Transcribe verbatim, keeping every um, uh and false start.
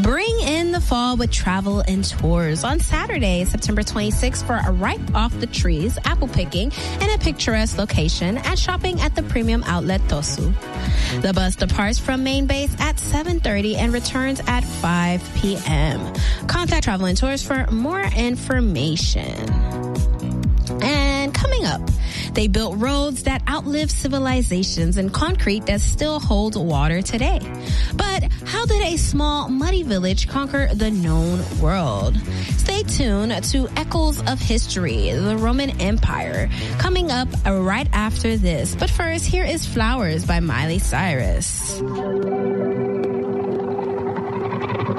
Bring in the fall with travel and tours on Saturday, September twenty-sixth for a ripe off the trees apple picking in a picturesque location and shopping at the premium outlet Tosu. The bus departs from main base at seven thirty and returns at five p.m. Contact Travel and Tours for more information. And coming up, they built roads that outlive civilizations and concrete that still holds water today. But how did a small, muddy village conquer the known world? Stay tuned to Echoes of History, the Roman Empire, coming up right after this. But first, here is Flowers by Miley Cyrus.